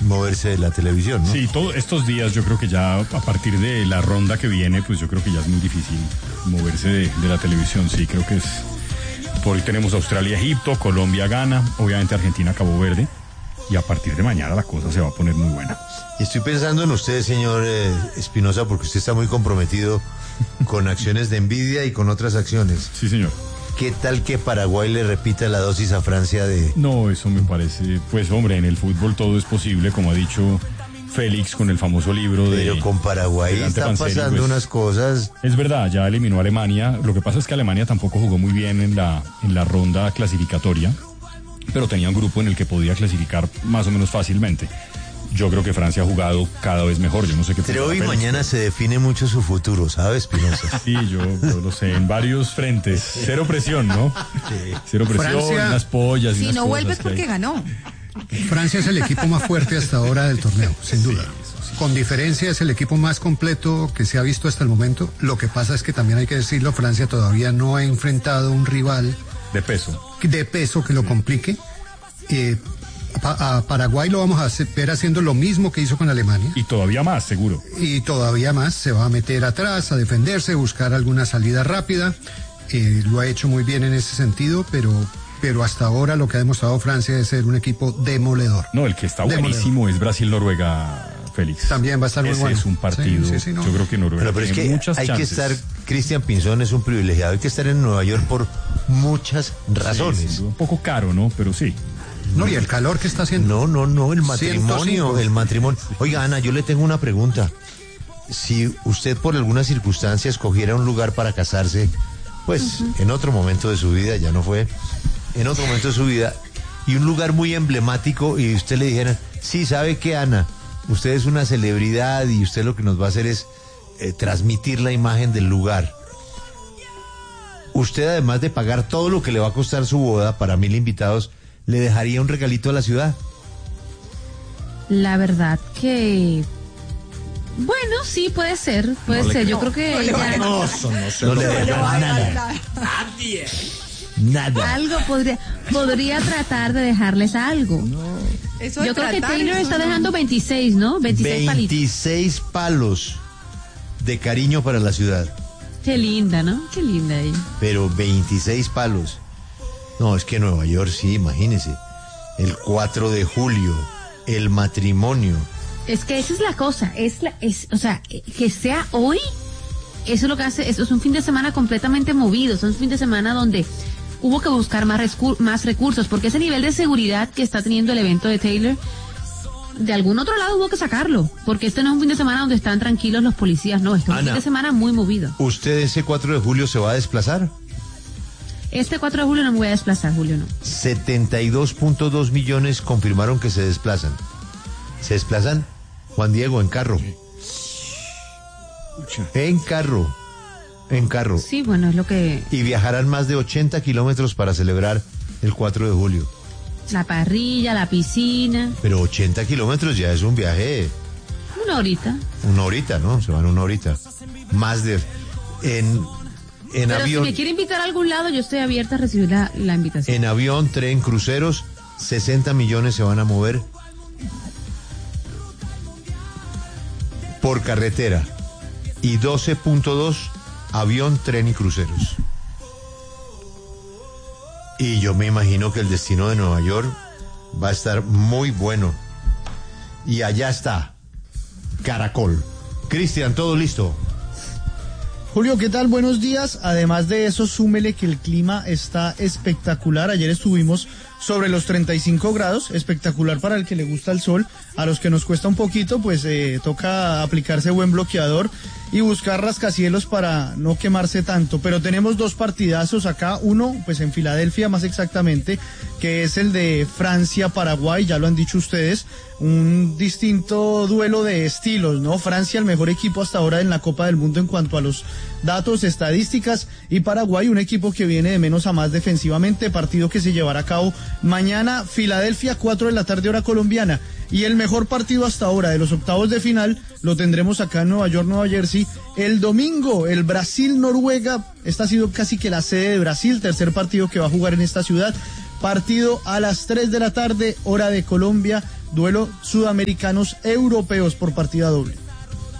moverse de la televisión, ¿no? Sí, todos estos días yo creo que ya a partir de la ronda que viene, pues yo creo que ya es muy difícil moverse de la televisión. Sí, creo que es... Por hoy tenemos Australia-Egipto, Colombia-Ghana, obviamente Argentina-Cabo Verde, y a partir de mañana la cosa se va a poner muy buena. Y estoy pensando en usted, señor Espinosa, porque usted está muy comprometido con acciones de envidia y con otras acciones. Sí, señor. ¿Qué tal que Paraguay le repita la dosis a Francia de...? No, eso me parece... Pues hombre, en el fútbol todo es posible, como ha dicho Félix con el famoso libro de... Pero con Paraguay están pasando unas cosas... Es verdad, ya eliminó a Alemania. Lo que pasa es que Alemania tampoco jugó muy bien en la ronda clasificatoria, pero tenía un grupo en el que podía clasificar más o menos fácilmente. Yo creo que Francia ha jugado cada vez mejor. Yo no sé qué... Pero hoy y mañana se define mucho su futuro, ¿sabes, Espinosa? Sí, yo lo sé, en varios frentes. Cero presión, ¿no? Sí. Cero presión, Francia, unas pollas y si unas no cosas vuelves porque ganó. Francia es el equipo más fuerte hasta ahora del torneo, sin duda. Sí. Con diferencia es el equipo más completo que se ha visto hasta el momento. Lo que pasa es que también hay que decirlo, Francia todavía no ha enfrentado un rival de peso que lo complique. A Paraguay lo vamos a ver haciendo lo mismo que hizo con Alemania. Y todavía más, seguro. Y todavía más, se va a meter atrás, a defenderse, buscar alguna salida rápida. Lo ha hecho muy bien en ese sentido, pero hasta ahora lo que ha demostrado Francia es ser un equipo demoledor. No, el que está buenísimo es Brasil-Noruega, Félix. También va a estar muy bueno. Es un partido, sí, no. Yo creo que Noruega pero es tiene que muchas hay chances. que estar, Cristian Pinzón es un privilegiado, hay que estar en Nueva York por muchas razones. Sí, un poco caro, ¿no? Pero sí. No, y el calor que está haciendo. No, el matrimonio, 105. el matrimonio. Oiga, Ana, yo le tengo una pregunta. Si usted por alguna circunstancia escogiera un lugar para casarse, pues en otro momento de su vida, ya no fue, en otro momento de su vida, y un lugar muy emblemático, y usted le dijera, sí, ¿sabe qué, Ana? Usted es una celebridad y usted lo que nos va a hacer es transmitir la imagen del lugar. Usted, además de pagar todo lo que le va a costar su boda para 1000 invitados, ¿le dejaría un regalito a la ciudad? La verdad que... Bueno, sí, puede ser. Yo creo que... No le dejaría nada. Nada. Algo podría tratar de dejarles algo. Eso Yo creo que tratar, Taylor está no. dejando 26, ¿no? 26 palitos. 26 palos de cariño para la ciudad. Qué linda, ¿no? Qué linda ella. Pero 26 palos. No, es que Nueva York, sí, imagínese. El 4 de julio, el matrimonio. Es que esa es la cosa. O sea, que sea hoy, eso es lo que hace, eso es un fin de semana completamente movido. Es un fin de semana donde hubo que buscar más recursos, porque ese nivel de seguridad que está teniendo el evento de Taylor, de algún otro lado hubo que sacarlo, porque este no es un fin de semana donde están tranquilos los policías, no, este es un fin de semana muy movido. ¿Usted ese 4 de julio se va a desplazar? Este 4 de julio no me voy a desplazar, Julio, no. 72.2 millones confirmaron que se desplazan. Se desplazan, Juan Diego, en carro. En carro. Sí, bueno, es lo que... Y viajarán más de 80 kilómetros para celebrar el 4 de julio. La parrilla, la piscina. Pero 80 kilómetros ya es un viaje. Una horita. Una horita, ¿no? Se van una horita. Más de... En Pero avión, si me quiere invitar a algún lado, yo estoy abierta a recibir la invitación. en avión, tren, cruceros, 60 millones se van a mover por carretera y 12.2 avión, tren y cruceros. Y yo me imagino que el destino de Nueva York va a estar muy bueno. Y allá está, Caracol. Cristian, ¿todo listo? Julio, ¿qué tal? Buenos días. Además de eso, súmele que el clima está espectacular. Ayer estuvimos sobre los 35 grados, espectacular para el que le gusta el sol. A los que nos cuesta un poquito, pues toca aplicarse buen bloqueador y buscar rascacielos para no quemarse tanto. Pero tenemos dos partidazos acá, uno pues en Filadelfia más exactamente, que es el de Francia-Paraguay, ya lo han dicho ustedes, un distinto duelo de estilos, ¿no? Francia el mejor equipo hasta ahora en la Copa del Mundo en cuanto a los datos, estadísticas, y Paraguay un equipo que viene de menos a más defensivamente, partido que se llevará a cabo mañana, Filadelfia, 4 de la tarde hora colombiana. Y el mejor partido hasta ahora de los octavos de final lo tendremos acá en Nueva York, Nueva Jersey, el domingo, el Brasil-Noruega. Esta ha sido casi que la sede de Brasil, tercer partido que va a jugar en esta ciudad. Partido a las 3 de la tarde, hora de Colombia, duelo sudamericanos europeos por partida doble.